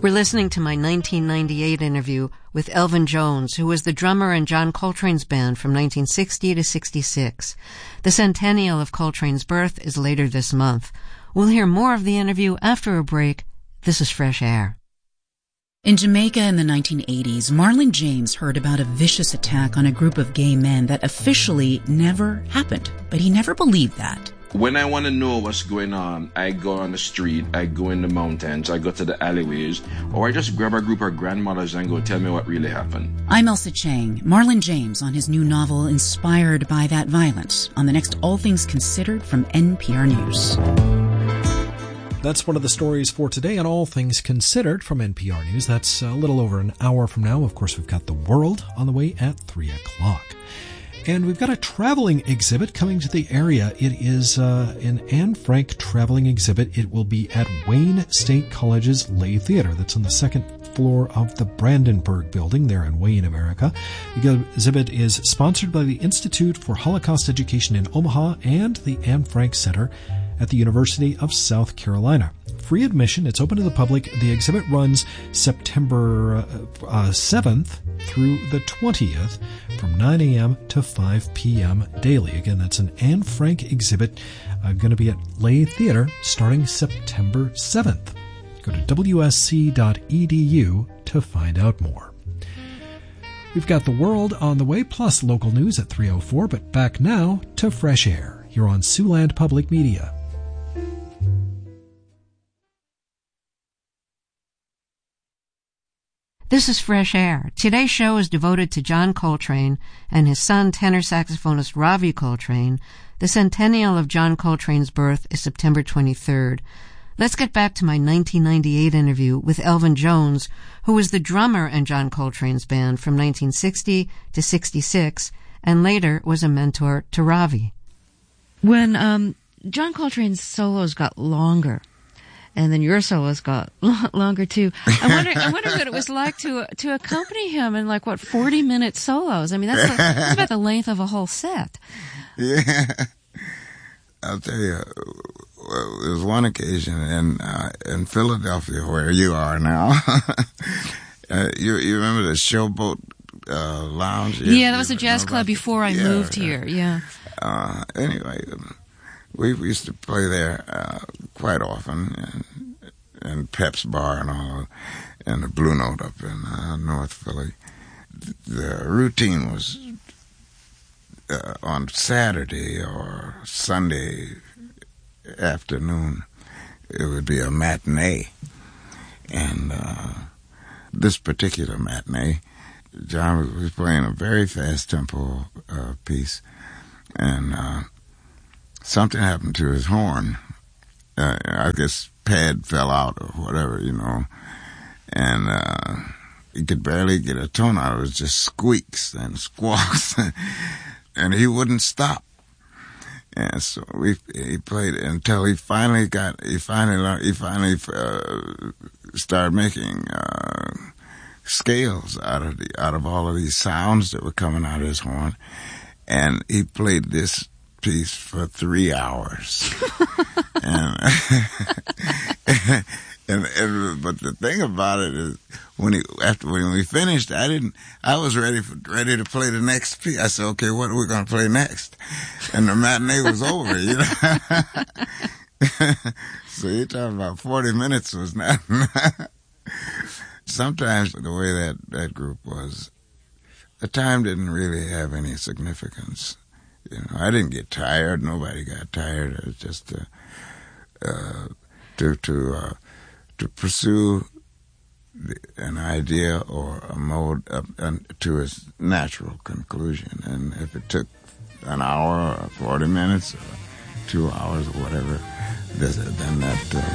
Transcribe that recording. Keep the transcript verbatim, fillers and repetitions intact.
We're listening to my nineteen ninety-eight interview with Elvin Jones, who was the drummer in John Coltrane's band from nineteen sixty to sixty-six. The centennial of Coltrane's birth is later this month. We'll hear more of the interview after a break. This is Fresh Air. In Jamaica in the nineteen eighties, Marlon James heard about a vicious attack on a group of gay men that officially never happened, but he never believed that. When I want to know what's going on, I go on the street, I go in the mountains, I go to the alleyways, or I just grab a group of grandmothers and go, tell me what really happened. I'm Elsa Chang. Marlon James on his new novel, Inspired by That Violence, on the next All Things Considered from N P R News. That's one of the stories for today on All Things Considered from N P R News. That's a little over an hour from now. Of course, we've got The World on the way at three o'clock. And we've got a traveling exhibit coming to the area. It is uh, an Anne Frank traveling exhibit. It will be at Wayne State College's Lay Theater. That's on the second floor of the Brandenburg Building there in Wayne, America. The exhibit is sponsored by the Institute for Holocaust Education in Omaha and the Anne Frank Center at the University of South Carolina. Free admission. It's open to the public. The exhibit runs September uh, uh, seventh through the twentieth from nine a.m. to five p.m. daily. Again, that's an Anne Frank exhibit uh, going to be at Lay Theater starting September seventh. Go to w s c dot e d u to find out more. We've got The World on the way, plus local news at three oh four, but back now to Fresh Air. You're on Siouxland Public Media. This is Fresh Air. Today's show is devoted to John Coltrane and his son, tenor saxophonist Ravi Coltrane. The centennial of John Coltrane's birth is September twenty-third. Let's get back to my nineteen ninety-eight interview with Elvin Jones, who was the drummer in John Coltrane's band from nineteen sixty to sixty-six, and later was a mentor to Ravi. When um, John Coltrane's solos got longer, and then your solos got longer too. I wonder, I wonder what it was like to to accompany him in like what forty minute solos. I mean, that's, like, that's about the length of a whole set. Yeah, I'll tell you. Well, there was one occasion in uh, in Philadelphia where you are now. uh, you you remember the Showboat uh, Lounge? Yeah, that was a jazz club before I yeah, moved yeah. here. Yeah. Uh, anyway. Um, We used to play there uh, quite often, and, and Pep's Bar and all, and the Blue Note up in uh, North Philly. The routine was uh, on Saturday or Sunday afternoon, it would be a matinee. And uh, this particular matinee, John was playing a very fast tempo uh, piece, and uh, something happened to his horn. Uh, I guess pad fell out or whatever, you know. And uh, he could barely get a tone out. It was just squeaks and squawks. And he wouldn't stop. And so we he played until he finally got, he finally learned, he finally uh, started making uh, scales out of the, out of all of these sounds that were coming out of his horn. And he played this piece for three hours. and, and, and but the thing about it is, when he after when we finished, I didn't. I was ready for ready to play the next piece. I said, "Okay, what are we going to play next?" And the matinee was over. You know. So you're talking about forty minutes was not. Sometimes the way that that group was, the time didn't really have any significance. You know, I didn't get tired. Nobody got tired. It was just to uh, to to, uh, to pursue the, an idea or a mode up, uh, to its natural conclusion. And if it took an hour or forty minutes or two hours or whatever, then that uh,